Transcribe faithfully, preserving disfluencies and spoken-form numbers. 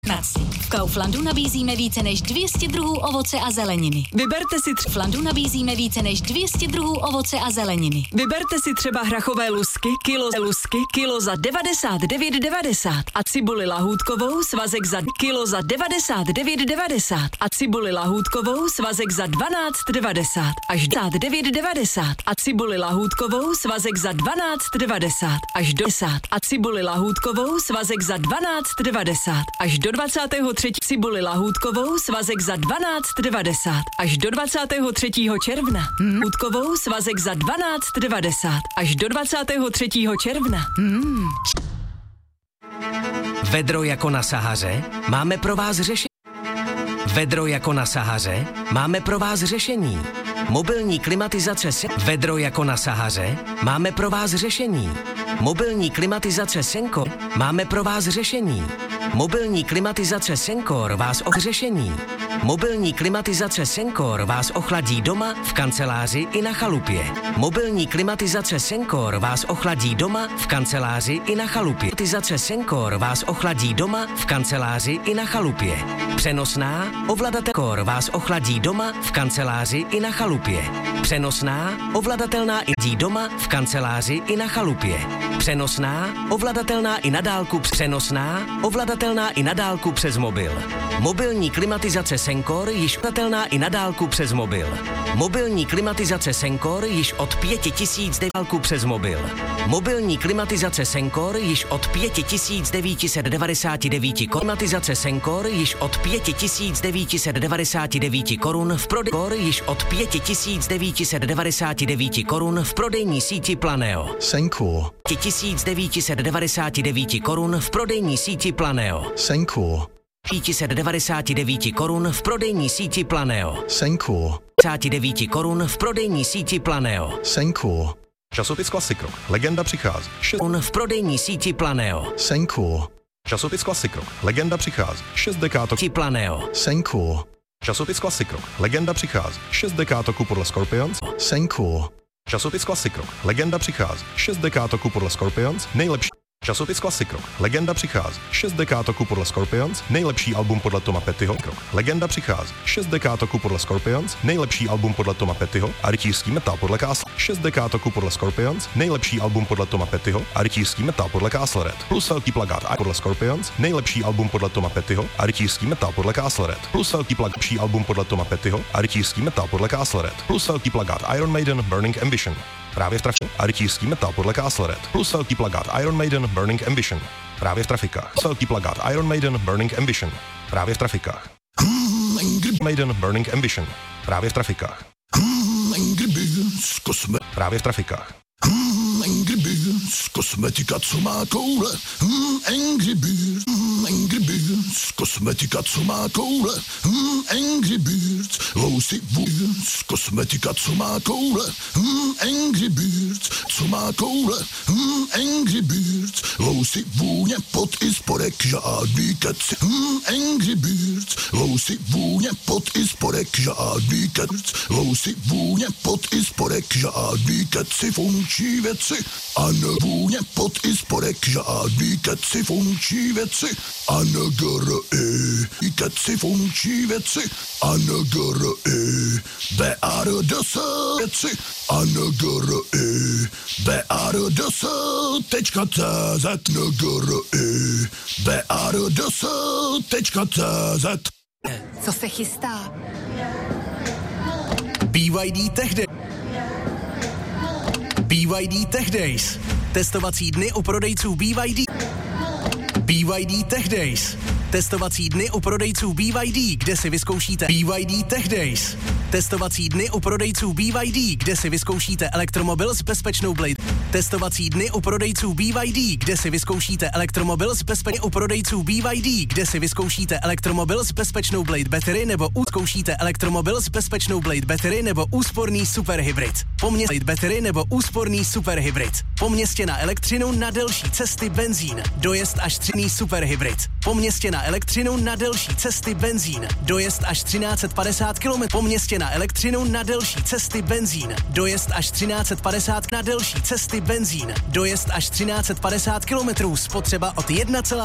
V Kauflandu nabízíme více než dvě stě druhů ovoce a zeleniny. Vyberte si tři. V Kauflandu nabízíme více než dvě stě druhů ovoce a zeleniny. Vyberte si třeba hrachové lusky, kilo lusky, kilo za devadesát devět devadesát a cibuli lahůdkovou svazek za kilo za devadesát devět devadesát a cibuli lahůdkovou svazek za dvanáct devadesát až devět devadesát a cibuli lahůdkovou svazek za dvanáct devadesát až do desát a cibuli lahůdkovou svazek za dvanáct devadesát až do dvacátého třetího cibuli lahůdkovou svazek za dvanáct devadesát až do dvacátého třetího června. Lahůdkovou svazek za dvanáct devadesát až do dvacátého třetího června. Mm. Vedro jako na Sahaře? Máme pro vás řešení. Vedro jako na Sahaře? Máme pro vás řešení. Mobilní klimatizace se... Vedro jako na Sahaře? Máme pro vás řešení. Mobilní klimatizace Senkor? Máme pro vás řešení. Mobilní klimatizace Senkor vás o řešení. Mobilní klimatizace Senkor vás ochladí doma, v kanceláři i na chalupě. Mobilní klimatizace Senkor vás ochladí doma, v kanceláři i na chalupě. Klimatizace Senkor vás ochladí doma, v kanceláři i na chalupě. Přenosná, ovladatelná vás ochladí doma, v kanceláři i na chalupě. Přenosná, ovladatelná i doma, v kanceláři i na chalupě. Přenosná, ovladatelná i na dálku. Přenosná, ovladatelná i na dálku přes mobil. Mobilní klimatizace Senkor již ovladatelná i na dálku přes mobil. Mobilní klimatizace Senkor již od pět tisíc dálku přes mobil. Mobilní klimatizace Senkor již od pět tisíc devět set devadesát devět klimatizace Senkor již od pět tisíc devět set devadesát devět korun v prodej již od pět tisíc devět set devadesát devět korun v prodejní síti Planeo. Senkor. pět tisíc devět set devadesát devět korun v prodejní síti Planeo. Senkor. pět set devadesát devět korun v prodejní síti Planeo. Senkor. padesát devět korun v prodejní síti Planeo. Senkor. Časopis Classic Rock. Legenda přichází. šest korun v prodejní síti Planeo. Senkor. Časopis Classic Rock. Legenda přichází. šest dekátok. Síti Planeo. Senkor. Časopis Classic Rock. Legenda přichází. šest dekátoku podle Scorpions. Senkor. Časopis Classic Rock. Legenda přichází. šest dekátoku podle Scorpions. Nejlepší. Časopis Classic Rock. Legenda přichází. šest dekátoku podle Scorpions. Nejlepší album podle Toma Pettyho. Legenda přichází. šest dekátoku podle Scorpions. Nejlepší album podle Toma Pettyho. A rytířský metal podle Castle. šest dekátoku podle Scorpions. Nejlepší album podle Toma Pettyho. A rytířský metal podle Castle Red. Plus velký plagát a podle Scorpions. Nejlepší album podle Toma Pettyho. A rytířský metal podle Castle Red. Plus velký plagát album podle Toma Pettyho. A rytířský metal podle Castle Red. Plus velký plagát Iron Maiden Burning Ambition. Právě v trafikách. A rytířský metal podle Castle Red. Plus velký plagát Iron Maiden Burning Ambition. Právě v trafikách. Plus velký plagát Iron Maiden Burning Ambition. Právě v trafikách. Maiden Burning Ambition. Právě v trafikách. Právě v trafikách. Angry Birds, kosmetika, co má koule. Hmm, Angry Birds, hmm, Angry Birds, kosmetika, co má koule. Hmm, Angry Birds, lousy Birds, kosmetika, co má koule. Hmm, Angry Birds, co má koule. Hmm, Angry Birds, lousy vůně pot i spodek, žádný keci. Hmm, Angry Birds, lousy vůně pot i spodek, žádný keci. Lousy vůně pot i spodek, žádný keci, funkční věci. A ne vůně pot i spodek, žádný keci, funkční věci. A ne gr-i, keci, funkční věci. A ne gr-i, b a r d s věci. A ne gr-i, b a r d s tečka c z. Ne gr-i, b a r d s tečka c z. Co se chystá? B Y D Tech Day. B Y D Tech Days. Testovací dny u prodejců B Y D. B Y D Tech Days. Testovací dny u prodejců B Y D, kde si vyzkoušíte B Y D Tech Days. Testovací dny u prodejců B Y D, kde si vyzkoušíte elektromobil s bezpečnou Blade. Testovací dny u prodejců B Y D, kde si vyzkoušíte elektromobil s bezpečnou u prodejců B Y D, kde si vyzkoušíte elektromobil s bezpečnou Blade Battery nebo zkoušíte elektromobil s bezpečnou Blade Battery nebo úsporný superhybrid. Po městě Blade Battery nebo úsporný superhybrid. Po městě na elektřinu na delší cesty benzín. Dojezd až třiný superhybrid. Po městě na elektřinu na delší cesty benzín. Dojezd až třináct set padesát kilometrů. Po městě na elektřinu na delší cesty benzín. Dojezd až třináct set padesát na delší cesty benzín. Dojezd až třináct set padesát kilometrů. Spotřeba od jedna celá